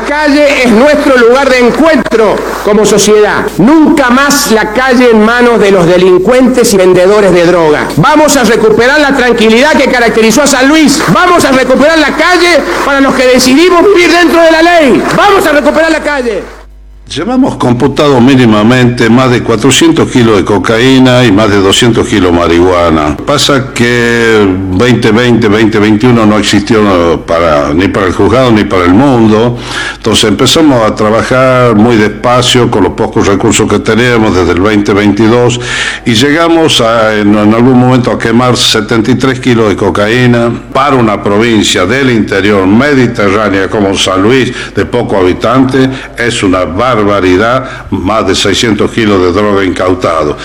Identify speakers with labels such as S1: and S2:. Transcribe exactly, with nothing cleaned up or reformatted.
S1: calle es nuestro lugar de encuentro como sociedad. Nunca más la calle en manos de los delincuentes y vendedores de droga. Vamos a recuperar la tranquilidad que caracterizó a San Luis. Vamos a recuperar la calle para los que decidimos vivir dentro de la ley. Vamos a recuperar la calle.
S2: Llevamos computado mínimamente más de cuatrocientos kilos de cocaína y más de doscientos kilos de marihuana. Pasa que veinte veinte, veinte veintiuno no existió para, ni para el juzgado ni para el mundo. Entonces empezamos a trabajar muy despacio con los pocos recursos que tenemos desde el veinte veintidós y llegamos a, en, en algún momento a quemar setenta y tres kilos de cocaína para una provincia del interior mediterránea como San Luis, de pocos habitantes. Es una barbaridad, más de seiscientos kilos de droga incautado.